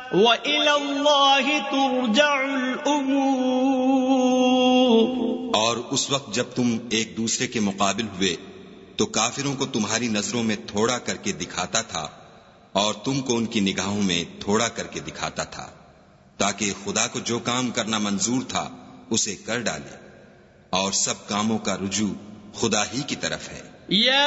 व इलल्लाहि तुरजउल उमूर। और उस वक्त जब तुम एक दूसरे के मुकाबिल हुए तो काफिरों को तुम्हारी नजरों में थोड़ा करके दिखाता था और तुमको उनकी निगाहों में थोड़ा करके दिखाता था, ताकि खुदा को जो काम करना मंजूर था उसे कर डाले, और सब कामों का रुजू खुदा ही की तरफ है।